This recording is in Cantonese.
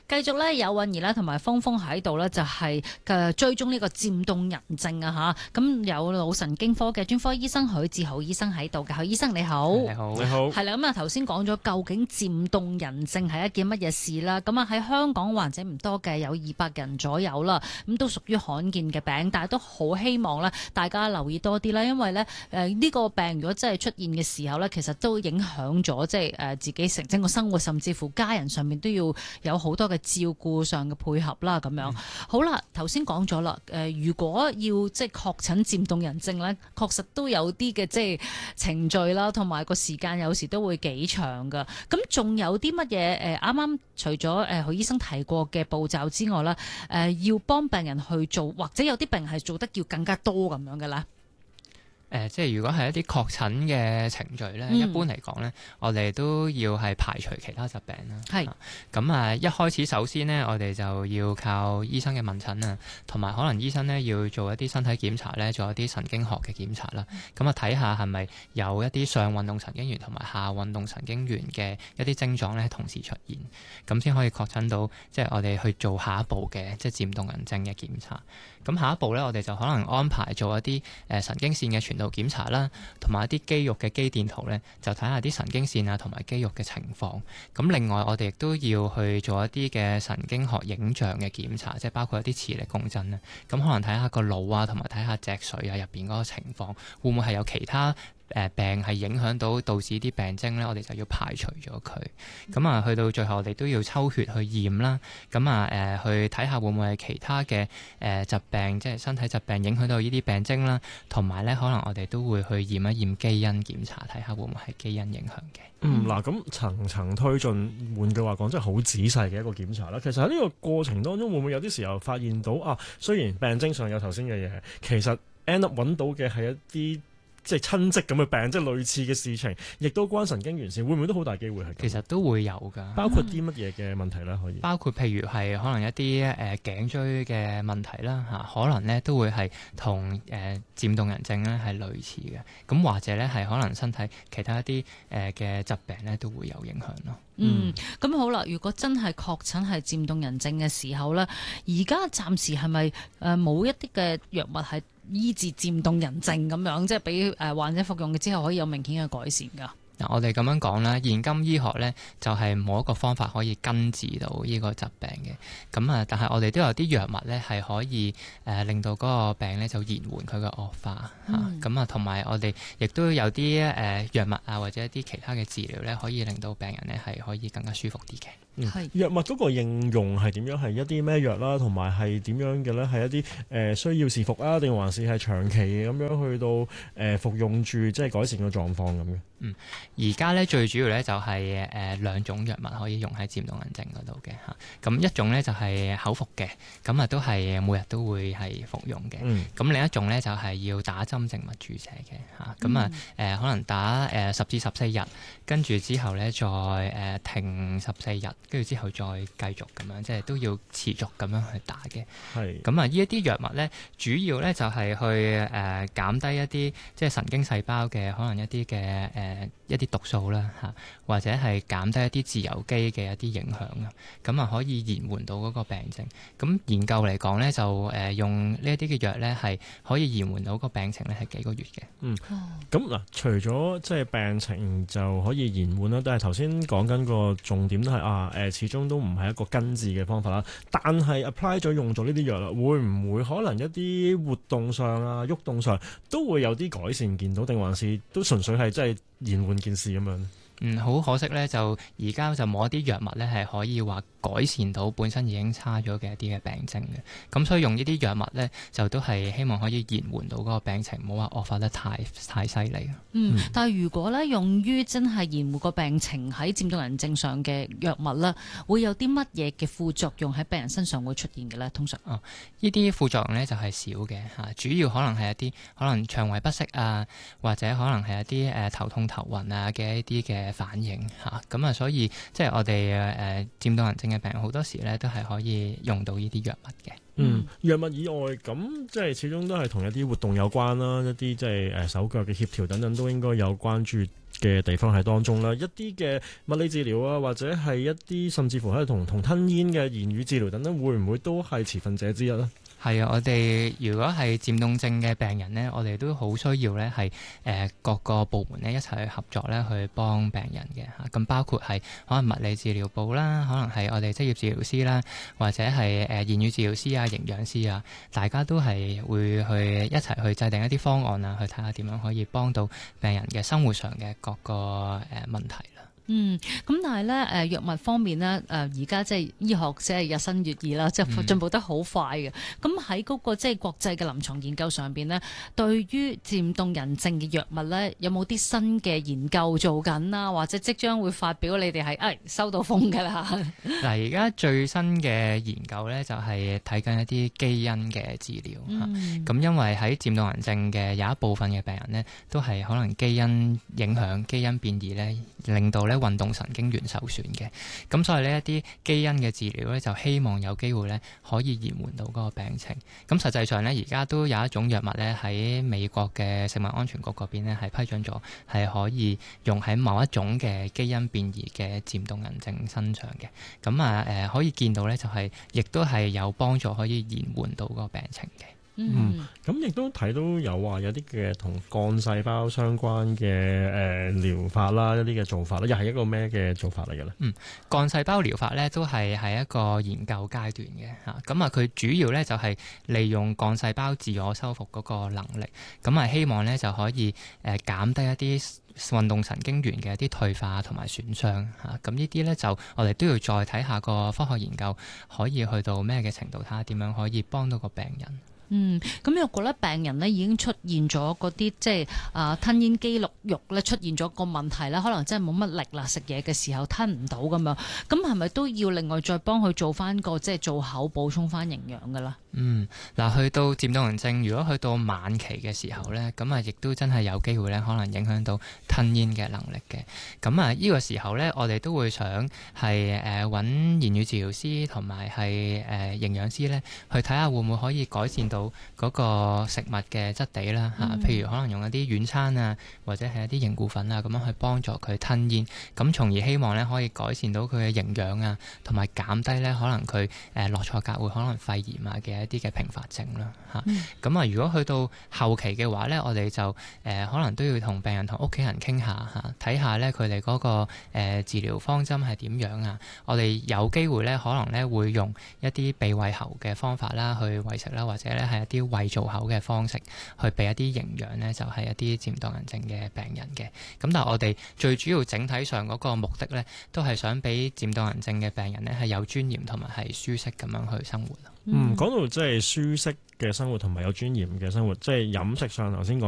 繼續咧有韻兒啦同埋峰峰喺度咧，就係嘅追蹤呢個漸凍人症啊嚇。咁有腦神經科嘅專科醫生許志浩醫生喺度嘅，許醫生你好。 你好，你好。 係啦，咁啊頭先講咗究竟漸凍人症係一件乜嘢事啦？咁啊喺香港患者唔多嘅，有200人左右啦，咁都屬於罕見嘅病，但係都好希望咧大家留意多啲啦，因為咧呢個病如果真係出現嘅時候咧，其實都影響咗即係自己成整個生活，甚至乎家人上面都要有好多嘅照顧上嘅配合啦，咁樣。好啦，頭先講咗啦，如果要即係確診漸凍人症咧，確實都有啲嘅即係程序啦，同埋個時間有時都會幾長噶。咁仲有啲乜嘢啱啱除咗許醫生提過嘅步驟之外啦，要幫病人去做，或者有啲病係做得要更加多咁樣嘅啦。 即係如果係一啲確診嘅程序咧，一般嚟講咧，我哋都要係排除其他疾病啦。係咁一開始首先咧，我哋就要靠醫生嘅問診啊，同埋可能醫生咧要做一啲身體檢查咧，做一啲神經學嘅檢查啦。咁睇下係咪有一啲上運動神經元同埋下運動神經元嘅一啲症狀咧同時出現，咁先可以確診到即係我哋去做下一步嘅即係漸凍人症嘅檢查。咁下一步咧，我哋就可能安排做一啲神經線嘅傳導檢查啦，同埋一啲肌肉嘅肌電圖咧，就睇下啲神經線啊同埋肌肉嘅情況。咁另外我哋亦都要去做一啲嘅神經學影像嘅檢查，即係包括一啲磁力共振啦。咁可能睇下個腦啊，同埋睇下脊髓啊入邊嗰個情況，會唔會係有其他病係影響到導致啲病徵咧？我哋就要排除咗佢。咁去到最後我哋都要抽血去驗啦。咁去睇下會唔會係其他嘅疾病，即係身體疾病影響到呢啲病徵啦。同埋咧，可能我哋都會去驗一驗基因檢查，睇下會唔會係基因影響嘅。 嗱，咁層層推進，換句話講，真係好仔細嘅一個檢查啦。其實喺呢個過程當中，會唔會有啲時候發現到雖然病徵上有頭先嘅嘢，其實 end up 揾到嘅係一啲即係親戚咁嘅病，即係類似嘅事情，亦都關神經元線，會唔會都好大機會係？ 其實都會有㗎， 包括啲乜嘢嘅問題咧？可以包括譬如係可能一啲頸椎嘅問題啦嚇，可能咧都會係同漸凍人症咧係類似嘅。咁或者咧係可能身體其他一啲嘅疾病咧都會有影響咯。 咁好啦，如果真係確診係漸凍人症嘅時候咧，而家暫時係咪冇一啲嘅藥物係醫治漸凍人症咁樣，即係俾患者服用嘅之後可以有明顯嘅改善㗎？ 嗱，我哋咁樣講啦，現今醫學咧就係冇一個方法可以根治到呢個疾病嘅。咁但係我哋都有啲藥物咧係可以令到嗰個病咧就延緩佢嘅惡化嚇。咁同埋我哋亦都有啲藥物啊，或者一啲其他嘅治療咧，可以令到病人咧係可以更加舒服啲嘅。 藥物嗰個應用係點樣？係一啲咩藥啦，同埋係點樣嘅咧？係一啲需要試服啊，定還是係長期咁樣去到服用住，即係改善個狀況咁嘅？ 而家咧最主要咧就係2種藥物可以用喺漸凍人症嗰度嘅嚇。咁一種咧就係口服嘅，咁都係每日都會係服用嘅。咁另一種咧就係要打針靜脈注射嘅嚇。咁可能打10至14日，跟住之後咧再停14日，跟住之後再繼續咁樣，即係都要持續咁樣去打嘅。咁呢一啲藥物咧，主要咧就係去減低一啲即係神經細胞嘅可能一啲嘅一啲毒素啦嚇，或者係減低一啲自由基嘅一啲影響啊，咁可以延緩到嗰個病症。咁研究嚟講咧，就用呢一啲嘅藥咧，係可以延緩到個病情咧係幾個月嘅。 咁嗱，除咗即係病情就可以延緩啦，但係頭先講緊個重點都係始終都唔係一個根治嘅方法啦。但係 apply 咗用咗呢啲藥啦，會唔會可能一啲活動上啊、喐動上都會有啲改善見到，定還是都純粹係即係延緩件事咁樣？ 好可惜咧，就而家就冇一啲藥物咧係可以話改善到本身已經差咗嘅一啲嘅病症嘅。咁所以用呢啲藥物咧，就都係希望可以延緩到嗰個病情，唔好話惡化得太犀利。 但係如果咧用於真係延緩個病情喺漸凍人症上嘅藥物咧，會有啲乜嘢嘅副作用喺病人身上會出現嘅咧？通常呢啲副作用咧就係少嘅嚇，主要可能係一啲可能腸胃不適啊，或者可能係一啲頭痛頭暈啊嘅一啲嘅反應嚇。咁所以即係我哋漸凍人症嘅病人好多時咧都係可以用到呢啲藥物嘅。 藥物以外，咁即係始終都係同一啲活動有關啦，一啲即係手腳嘅協調等等都應該有關注嘅地方喺當中啦。一啲嘅物理治療啊，或者係一啲甚至乎係同吞嚥嘅言語治療等等，會唔會都係持份者之一呢？ 係啊，我哋如果係漸凍症嘅病人呢，我哋都好需要呢係各個部門呢一齊去合作呢去幫病人嘅嚇。咁包括係可能物理治療部啦，可能係我哋職業治療師啦，或者係言語治療師啊、營養師啊，大家都係會去一齊去制定一啲方案啊，去睇下點樣可以幫到病人嘅生活上嘅各個問題啦。 咁但係咧，藥物方面咧，而家即係醫學即係日新月異啦，即係進步得好快嘅。咁喺嗰個即係國際嘅臨床研究上邊呢，對於漸凍人症嘅藥物咧，有冇啲新嘅研究做緊啊？或者即將會發表？你哋係收到風㗎啦。 嗱，而家最新嘅研究咧，就係睇緊一啲基因嘅治療嚇。咁因為喺漸凍人症嘅有一部分嘅病人呢，都係可能基因影響、基因變異咧，令到咧運動神經元受損嘅，咁所以呢一啲基因嘅治療咧，就希望有機會咧可以延緩到嗰個病情。咁實際上咧，而家都有一種藥物咧喺美國嘅食物安全局嗰邊咧係批准咗，係可以用喺某一種嘅基因變異嘅漸凍人症身上嘅。咁可以見到咧，就係亦都係有幫助，可以延緩到嗰個病情嘅。 咁亦都睇到有話有啲嘅同幹細胞相關嘅療法啦，一啲嘅做法啦，又係一個咩嘅做法嚟嘅咧？ 幹細胞療法咧都係喺一個研究階段嘅嚇。咁佢主要咧就係利用幹細胞自我修復嗰個能力，咁希望咧就可以減低一啲運動神經元嘅一啲退化同埋損傷嚇。咁呢啲咧就我哋都要再睇下個科學研究可以去到咩嘅程度，睇下點樣可以幫到個病人。 咁若果咧病人咧已經出現咗嗰啲即係吞嚥肌肉咧出現咗個問題咧，可能真係冇乜力啦，食嘢嘅時候吞唔到咁樣，咁係咪都要另外再幫佢做翻個即係做口補充翻營養㗎啦？ 嗱，去到漸凍人症，如果去到晚期嘅時候咧，咁亦都真係有機會咧，可能影響到吞嚥嘅能力嘅。咁呢個時候咧，我哋都會想係揾言語治療師同埋係營養師咧，去睇下會唔會可以改善到嗰個食物嘅質地啦嚇。譬如可能用一啲軟餐啊，或者係一啲凝固粉啊，咁樣去幫助佢吞嚥，咁從而希望咧可以改善到佢嘅營養啊，同埋減低咧可能佢落錯格會可能肺炎啊嘅一啲嘅併發症啦嚇。咁如果去到後期嘅話咧，我哋就可能都要同病人同屋企人傾下嚇，睇下咧佢哋嗰個治療方針係點樣啊。我哋有機會咧可能咧會用一啲鼻胃喉嘅方法啦去餵食啦，或者咧係一啲胃造口嘅方式去俾一啲營養咧，就係一啲漸凍人症嘅病人嘅。咁但係我哋最主要整體上嗰個目的咧，都係想俾漸凍人症嘅病人咧係有尊嚴同埋係舒適咁樣去生活。 講到即係舒適嘅生活同埋有尊嚴嘅生活，即係飲食上頭先講